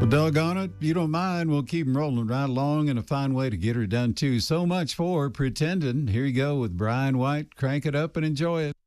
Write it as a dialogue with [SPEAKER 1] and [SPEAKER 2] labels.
[SPEAKER 1] Well, doggone it, you don't mind. We'll keep 'em rolling right along and a fine way to get her done, too. So much for pretending. Here you go with Brian White. Crank it up and enjoy it.